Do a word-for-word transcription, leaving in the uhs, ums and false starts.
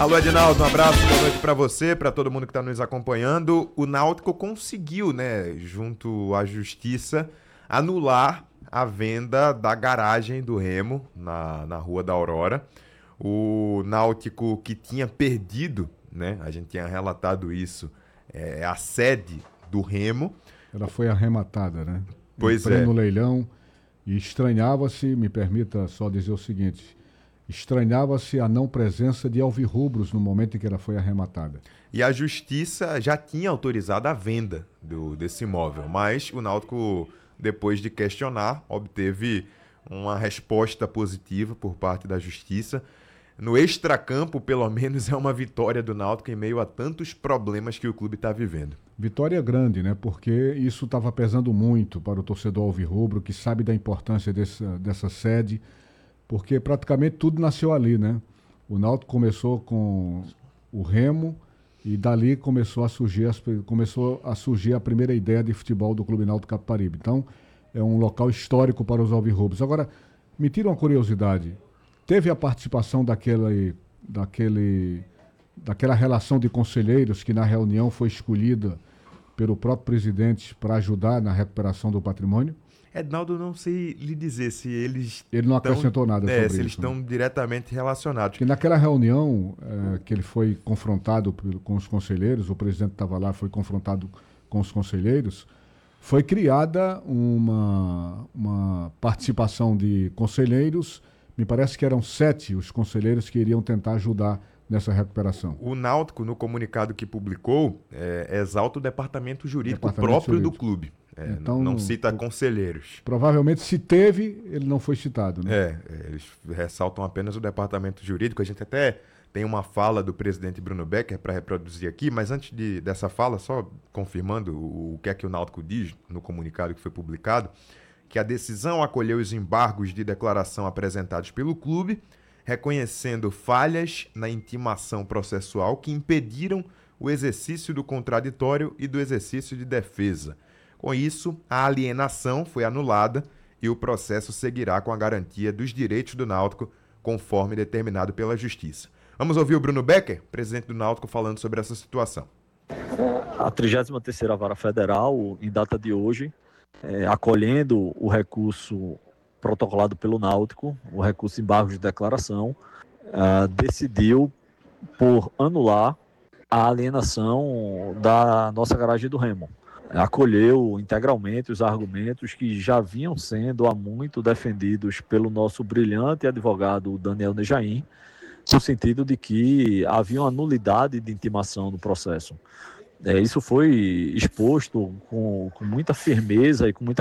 Alô, Edinaldo, um abraço, boa noite pra você, pra todo mundo que tá nos acompanhando. O Náutico conseguiu, né, junto à Justiça, anular a venda da garagem do Remo na, na Rua da Aurora. O Náutico que tinha perdido, né, a gente tinha relatado isso, é a sede do Remo. Ela foi arrematada, né? Pois Entrei é. no leilão e estranhava-se, me permita só dizer o seguinte, estranhava-se a não presença de alvirrubros no momento em que ela foi arrematada. E a Justiça já tinha autorizado a venda do, desse imóvel, mas o Náutico, depois de questionar, obteve uma resposta positiva por parte da Justiça. No extracampo, pelo menos, é uma vitória do Náutico em meio a tantos problemas que o clube está vivendo. Vitória grande, né? Porque isso estava pesando muito para o torcedor alvirrubro, que sabe da importância dessa, dessa sede, porque praticamente tudo nasceu ali, né? O Náutico começou com o Remo e dali começou a surgir, as, começou a surgir a primeira ideia de futebol do Clube Náutico Capibaribe. Então, é um local histórico para os alvirrubros. Agora, me tira uma curiosidade. Teve a participação daquele, daquele, daquela relação de conselheiros que na reunião foi escolhida pelo próprio presidente para ajudar na recuperação do patrimônio? Edinaldo, não sei lhe dizer se eles... Ele não tão, acrescentou nada é, sobre se isso. eles estão né? diretamente relacionados. Porque naquela reunião é, que ele foi confrontado com os conselheiros, o presidente estava lá, foi confrontado com os conselheiros, foi criada uma, uma participação de conselheiros. Me parece que eram sete os conselheiros que iriam tentar ajudar nessa recuperação. O Náutico, no comunicado que publicou, é, exalta o departamento jurídico Departamento próprio jurídico. do clube. É, Então, não cita o, conselheiros. Provavelmente, se teve, ele não foi citado. Né? É, eles ressaltam apenas o departamento jurídico. A gente até tem uma fala do presidente Bruno Becker para reproduzir aqui, mas antes de, dessa fala, só confirmando o, o que é que o Náutico diz no comunicado que foi publicado, que a decisão acolheu os embargos de declaração apresentados pelo clube, reconhecendo falhas na intimação processual que impediram o exercício do contraditório e do exercício de defesa. Com isso, a alienação foi anulada e o processo seguirá com a garantia dos direitos do Náutico, conforme determinado pela Justiça. Vamos ouvir o Bruno Becker, presidente do Náutico, falando sobre essa situação. A trigésima terceira Vara Federal, em data de hoje, é, acolhendo o recurso protocolado pelo Náutico, o recurso em embargo de declaração, uh, decidiu por anular a alienação da nossa garagem do Remo. Acolheu integralmente os argumentos que já vinham sendo há muito defendidos pelo nosso brilhante advogado Daniel Nejaim, no sentido de que havia uma nulidade de intimação no processo. É, isso foi exposto com, com muita firmeza e com muita